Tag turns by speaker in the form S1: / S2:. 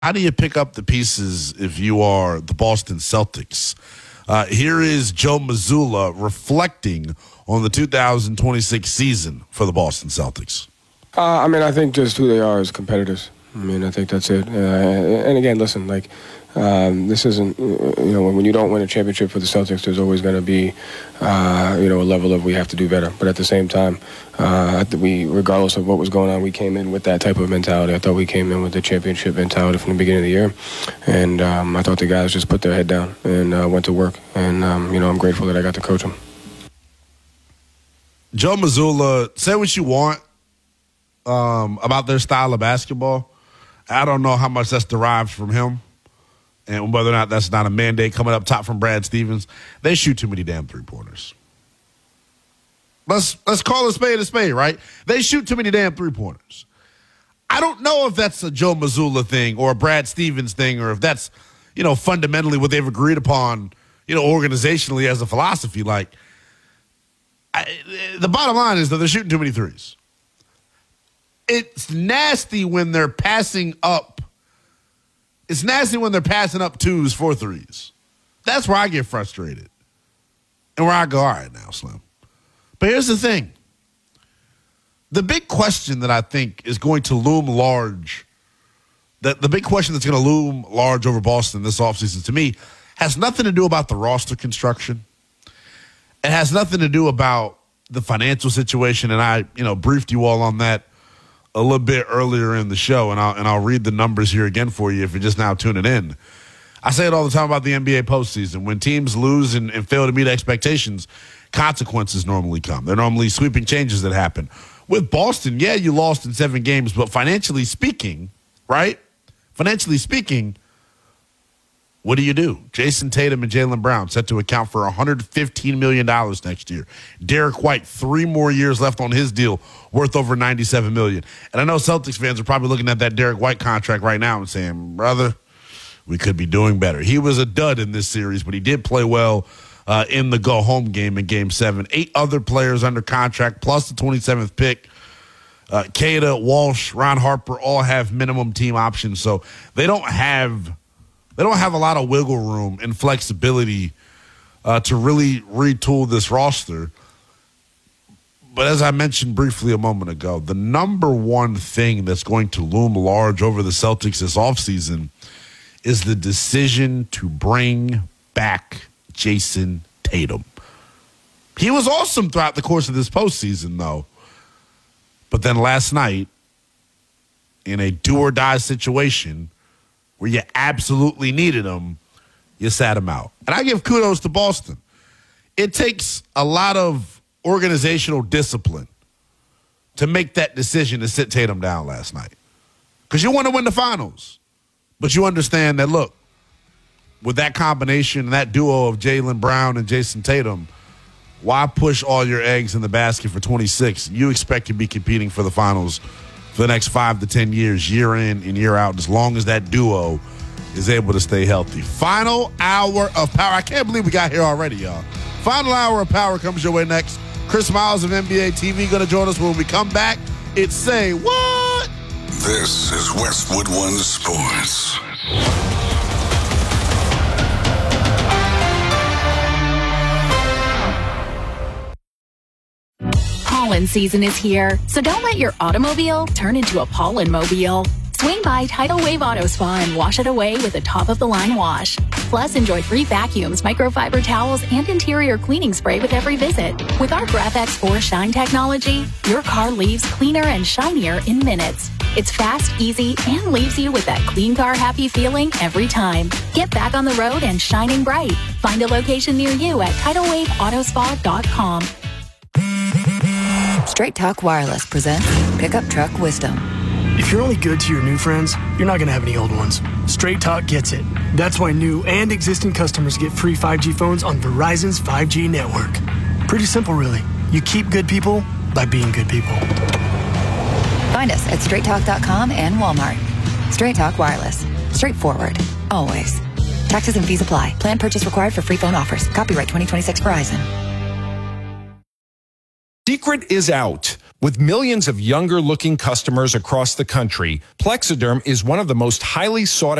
S1: How do you pick up the pieces if you are the Boston Celtics? Here is Joe Mazzulla reflecting on the 2026 season for the Boston Celtics.
S2: I think just who they are as competitors. I think that's it. And again, listen, this isn't, when you don't win a championship for the Celtics, there's always going to be, a level of we have to do better. But at the same time, regardless of what was going on, we came in with that type of mentality. I thought we came in with the championship mentality from the beginning of the year. And I thought the guys just put their head down and went to work. And, I'm grateful that I got to coach them.
S1: Joe Mazzulla, say what you want about their style of basketball. I don't know how much that's derived from him and whether or not that's not a mandate coming up top from Brad Stevens. They shoot too many damn three-pointers. Let's call a spade, right? They shoot too many damn three-pointers. I don't know if that's a Joe Mazzulla thing or a Brad Stevens thing or if that's, fundamentally what they've agreed upon, organizationally as a philosophy. The bottom line is that they're shooting too many threes. It's nasty when they're passing up. It's nasty when they're passing up twos for threes. That's where I get frustrated. And where I go, all right now, Slim. But here's the thing. The big question that I think is going to loom large, the big question that's going to loom large over Boston this offseason to me has nothing to do about the roster construction. It has nothing to do about the financial situation, and I, briefed you all on that a little bit earlier in the show, and I'll read the numbers here again for you if you're just now tuning in. I say it all the time about the NBA postseason. When teams lose and fail to meet expectations, consequences normally come. They're normally sweeping changes that happen. With Boston, yeah, you lost in 7 games, but financially speaking, right? Financially speaking, what do? Jason Tatum and Jaylen Brown set to account for $115 million next year. Derek White, 3 more years left on his deal, worth over $97 million. And I know Celtics fans are probably looking at that Derek White contract right now and saying, brother, we could be doing better. He was a dud in this series, but he did play well in the go-home game in Game 7. 8 other players under contract, plus the 27th pick. Kata, Walsh, Ron Harper all have minimum team options, so they don't have a lot of wiggle room and flexibility to really retool this roster. But as I mentioned briefly a moment ago, the number one thing that's going to loom large over the Celtics this offseason is the decision to bring back Jason Tatum. He was awesome throughout the course of this postseason, though. But then last night, in a do-or-die situation where you absolutely needed him, you sat him out. And I give kudos to Boston. It takes a lot of organizational discipline to make that decision to sit Tatum down last night. Because you want to win the finals. But you understand that, look, with that combination, that duo of Jaylen Brown and Jason Tatum, why push all your eggs in the basket for 26? You expect to be competing for the finals for the next 5 to 10 years, year in and year out, as long as that duo is able to stay healthy. Final hour of power. I can't believe we got here already, y'all. Final hour of power comes your way next. Chris Miles of NBA TV going to join us when we come back. It's Say What?
S3: This is Westwood One Sports.
S4: Pollen season is here, so don't let your automobile turn into a pollen-mobile. Swing by Tidal Wave Auto Spa and wash it away with a top-of-the-line wash. Plus, enjoy free vacuums, microfiber towels, and interior cleaning spray with every visit. With our GraphX 4 Shine technology, your car leaves cleaner and shinier in minutes. It's fast, easy, and leaves you with that clean car happy feeling every time. Get back on the road and shining bright. Find a location near you at TidalWaveAutospa.com.
S5: Straight Talk Wireless presents Pickup Truck Wisdom.
S6: If you're only good to your new friends, you're not going to have any old ones. Straight Talk gets it. That's why new and existing customers get free 5G phones on Verizon's 5G network. Pretty simple, really. You keep good people by being good people.
S5: Find us at straighttalk.com and Walmart. Straight Talk Wireless. Straightforward. Always. Taxes and fees apply. Plan purchase required for free phone offers. Copyright 2026 Verizon.
S7: Secret is out. With millions of younger-looking customers across the country, Plexiderm is one of the most highly sought